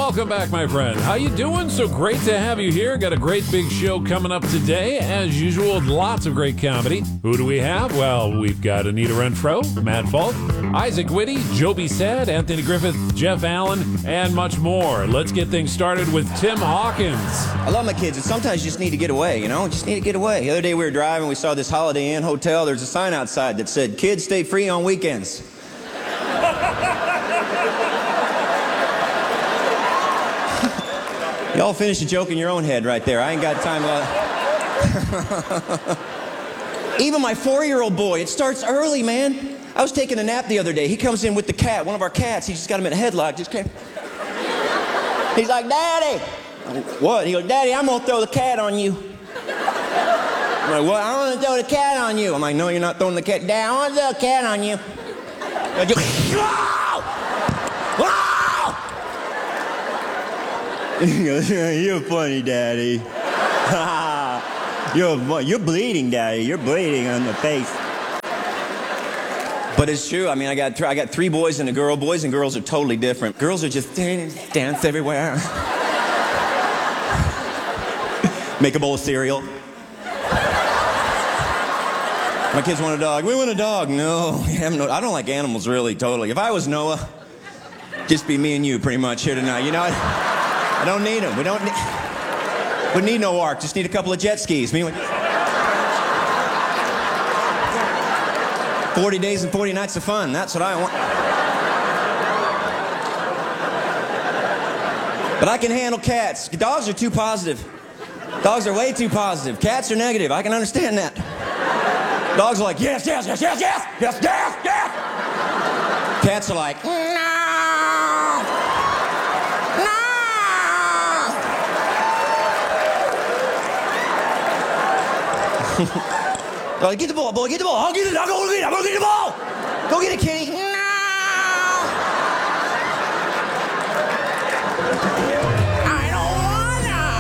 Welcome back, my friend. How you doing? So great to have you here. Got a great big show coming up today. As usual, lots of great comedy. Who do we have? Well, we've got Anita Renfro, Matt Falk, Isaac Whitty, Joby Sad, Anthony Griffith, Jeff Allen, and much more. Let's get things started with Tim Hawkins. I love my kids, and sometimes you just need to get away, you know? Just need to get away. The other day we were driving, we saw this Holiday Inn hotel. There's a sign outside that said, "Kids stay free on weekends." Y'all finish a joke in your own head right there. I ain't got time. Even my 4-year-old boy, it starts early, man. I was taking a nap the other day. He comes in with the cat, one of our cats. He just got him in a headlock. Just came. He's like, "Daddy." "What?" He goes, "Daddy, I'm gonna throw the cat on you." I'm like, "What?" "I'm gonna throw the cat on you." I'm like, "No, you're not throwing the cat." "Dad, I want to throw the cat on you." He goes, "You're funny, Daddy." You're bleeding, Daddy. You're bleeding on the face. But it's true. I mean, I got 3 boys and a girl. Boys and girls are totally different. Girls are just dance everywhere. Make a bowl of cereal. My kids want a dog. "We want a dog." "No, I don't like animals, really, totally. If I was Noah, just be me and you pretty much here tonight. You know, I don't need them. We need no ark. Just need a couple of jet skis. 40 days and 40 nights of fun. That's what I want. But I can handle cats. Dogs are too positive. Dogs are way too positive. Cats are negative. I can understand that. Dogs are like, "Yes, yes, yes, yes, yes, yes, yes, yes." Cats are like, "No, no." They're like, "Get the ball, boy, get the ball. I'll get it. I'll go get it. I'm gonna get the ball. Go get it, kitty."